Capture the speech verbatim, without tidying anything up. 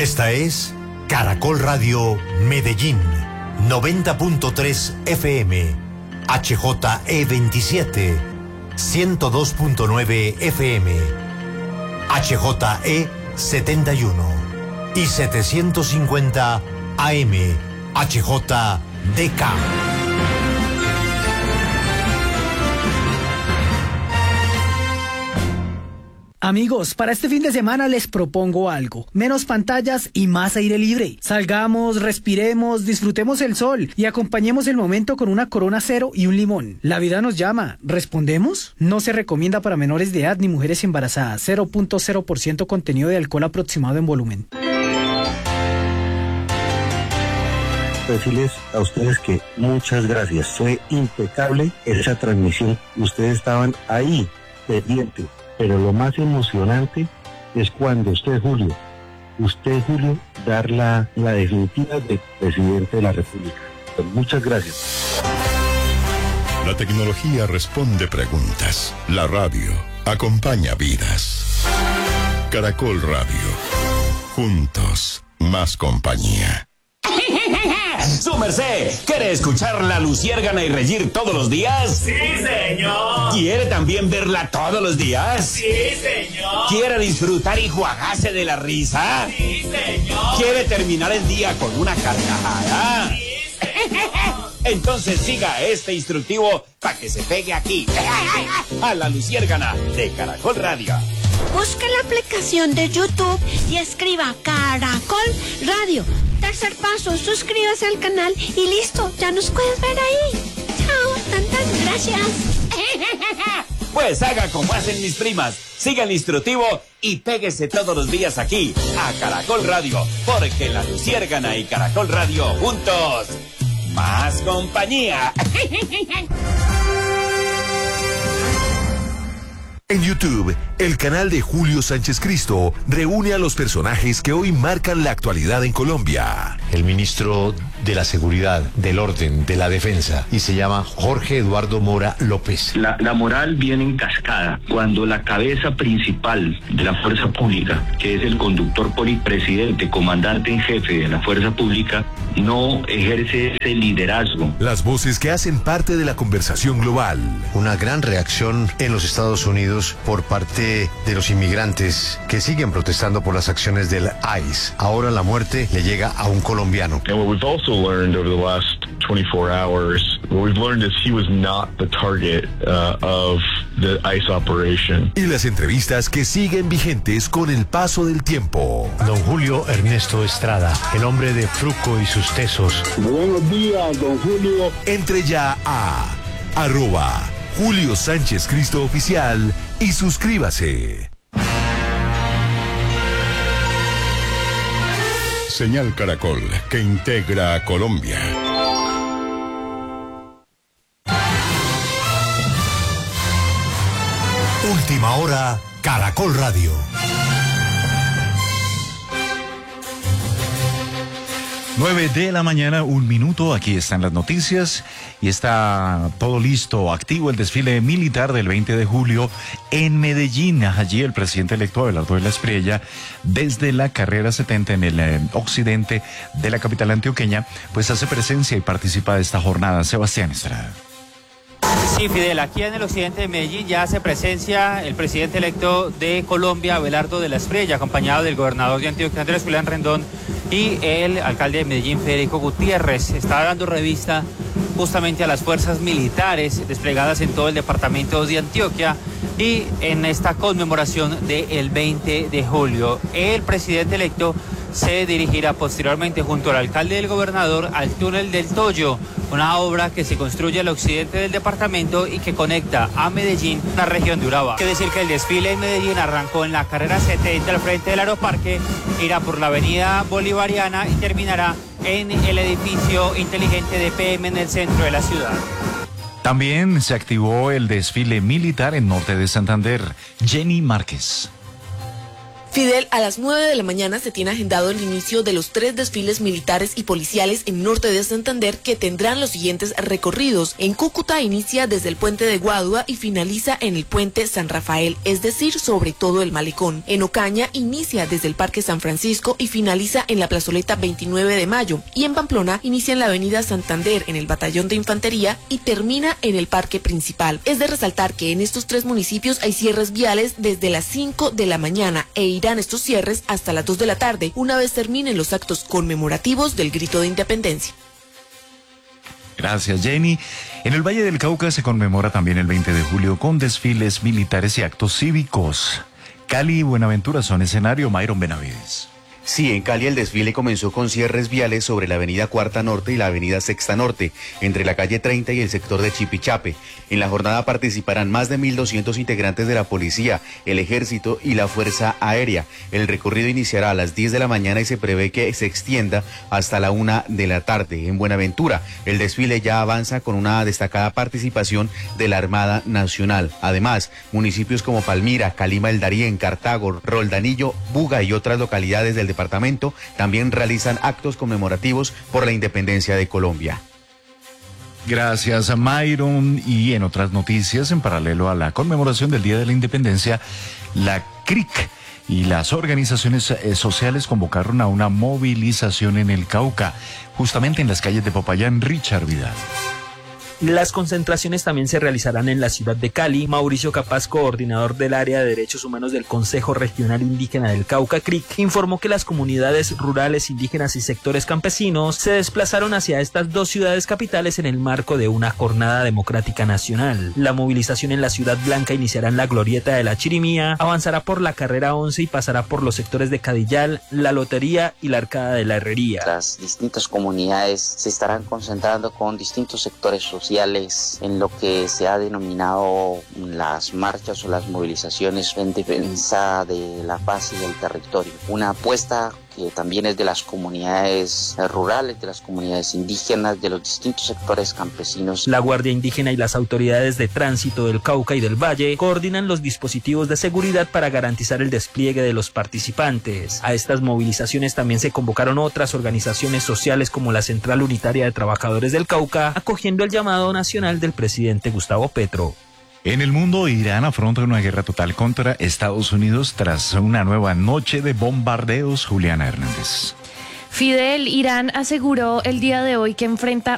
Esta es Caracol Radio Medellín, noventa punto tres F M, H J E veintisiete, ciento dos punto nueve F M, H J E setenta y uno y setecientos cincuenta A M, H J D K. Amigos, para este fin de semana les propongo algo. Menos pantallas y más aire libre. Salgamos, respiremos, disfrutemos el sol y acompañemos el momento con una Corona Cero y un limón. La vida nos llama. ¿Respondemos? No se recomienda para menores de edad ni mujeres embarazadas. cero punto cero por ciento contenido de alcohol aproximado en volumen. Decirles a ustedes que muchas gracias. Fue impecable esa transmisión. Ustedes estaban ahí, pendientes. Pero lo más emocionante es cuando usted, Julio, usted, Julio, dar la, la definitiva de presidente de la República. Pues muchas gracias. La tecnología responde preguntas. La radio acompaña vidas. Caracol Radio. Juntos, más compañía. ¡Su merced! ¿Quiere escuchar La Luciérgana y reír todos los días? ¡Sí, señor! ¿Quiere también verla todos los días? ¡Sí, señor! ¿Quiere disfrutar y juagarse de la risa? ¡Sí, señor! ¿Quiere terminar el día con una carcajada? ¡Sí, señor! Entonces siga este instructivo para que se pegue aquí, a La Luciérgana de Caracol Radio. Busque la aplicación de YouTube y escriba Caracol Radio. Tercer paso, suscríbase al canal y listo, ya nos puedes ver ahí. Chao, tantas gracias. Pues haga como hacen mis primas, siga el instructivo y péguese todos los días aquí, a Caracol Radio, porque La Luciérgana y Caracol Radio juntos, más compañía. En YouTube, el canal de Julio Sánchez Cristo reúne a los personajes que hoy marcan la actualidad en Colombia. El ministro de la Seguridad, del Orden, de la Defensa, y se llama Jorge Eduardo Mora López. La, la moral viene en cascada cuando la cabeza principal de la fuerza pública, que es el conductor polipresidente, comandante en jefe de la fuerza pública, no ejerce ese liderazgo. Las voces que hacen parte de la conversación global. Una gran reacción en los Estados Unidos por parte de los inmigrantes que siguen protestando por las acciones del I C E. Ahora la muerte le llega a un colombiano. And what we've also learned over the last twenty-four hours, what we've learned is he was not the target uh, of the I C E operation. Y las entrevistas que siguen vigentes con el paso del tiempo. Don Julio Ernesto Estrada, el hombre de Fruco y sus tesos. Buenos días, don Julio. Entre ya a arroba Julio Sánchez Cristo Oficial y suscríbase. Señal Caracol, que integra a Colombia. Última hora, Caracol Radio. nueve de la mañana, un minuto, aquí están las noticias y está todo listo, activo el desfile militar del veinte de julio en Medellín. Allí el presidente electo Abelardo de la Espriella, desde la carrera setenta en el eh, occidente de la capital antioqueña, pues hace presencia y participa de esta jornada. Sebastián Estrada. Sí, Fidel, aquí en el occidente de Medellín ya hace presencia el presidente electo de Colombia, Abelardo de la Espriella, acompañado del gobernador de Antioquia, Andrés Julián Rendón, y el alcalde de Medellín, Federico Gutiérrez. Está dando revista justamente a las fuerzas militares desplegadas en todo el departamento de Antioquia y en esta conmemoración del veinte de julio. El presidente electo se dirigirá posteriormente junto al alcalde y el gobernador al túnel del Toyo, una obra que se construye al occidente del departamento y que conecta a Medellín, la región de Urabá. Hay que decir que el desfile en Medellín arrancó en la carrera setenta al frente del Aeroparque, irá por la avenida Bolivariana y terminará en el edificio inteligente de P M en el centro de la ciudad. También se activó el desfile militar en norte de Santander. Jenny Márquez. Fidel, a las nueve de la mañana se tiene agendado el inicio de los tres desfiles militares y policiales en norte de Santander que tendrán los siguientes recorridos. En Cúcuta inicia desde el puente de Guadua y finaliza en el puente San Rafael, es decir, sobre todo el malecón. En Ocaña inicia desde el Parque San Francisco y finaliza en la plazoleta veintinueve de mayo. Y en Pamplona inicia en la avenida Santander, en el batallón de infantería y termina en el parque principal. Es de resaltar que en estos tres municipios hay cierres viales desde las cinco de la mañana e irán estos cierres hasta las dos de la tarde, una vez terminen los actos conmemorativos del Grito de Independencia. Gracias, Jenny. En el Valle del Cauca se conmemora también el veinte de julio con desfiles militares y actos cívicos. Cali y Buenaventura son escenario. Mayron Benavides. Sí, en Cali el desfile comenzó con cierres viales sobre la avenida Cuarta Norte y la avenida Sexta Norte, entre la calle treinta y el sector de Chipichape. En la jornada participarán más de mil doscientos integrantes de la policía, el ejército y la fuerza aérea. El recorrido iniciará a las diez de la mañana y se prevé que se extienda hasta la una de la tarde. En Buenaventura, el desfile ya avanza con una destacada participación de la Armada Nacional. Además, municipios como Palmira, Calima del Darién, Cartago, Roldanillo, Buga y otras localidades del departamento también realizan actos conmemorativos por la independencia de Colombia. Gracias a Mayron. Y en otras noticias, en paralelo a la conmemoración del Día de la Independencia, la C R I C y las organizaciones eh, sociales convocaron a una movilización en el Cauca, justamente en las calles de Popayán. Richard Vidal. Las concentraciones también se realizarán en la ciudad de Cali. Mauricio Capaz, coordinador del área de derechos humanos del Consejo Regional Indígena del Cauca, C R I C, informó que las comunidades rurales, indígenas y sectores campesinos se desplazaron hacia estas dos ciudades capitales en el marco de una jornada democrática nacional. La movilización en la Ciudad Blanca iniciará en la Glorieta de la Chirimía, avanzará por la Carrera once y pasará por los sectores de Cadillal, La Lotería y la Arcada de la Herrería. Las distintas comunidades se estarán concentrando con distintos sectores sociales en lo que se ha denominado las marchas o las movilizaciones en defensa de la paz y del territorio. Una apuesta que también es de las comunidades rurales, de las comunidades indígenas, de los distintos sectores campesinos. La Guardia Indígena y las autoridades de tránsito del Cauca y del Valle coordinan los dispositivos de seguridad para garantizar el despliegue de los participantes. A estas movilizaciones también se convocaron otras organizaciones sociales como la Central Unitaria de Trabajadores del Cauca, acogiendo el llamado nacional del presidente Gustavo Petro. En el mundo, Irán afronta una guerra total contra Estados Unidos tras una nueva noche de bombardeos. Juliana Hernández. Fidel, Irán aseguró el día de hoy que enfrenta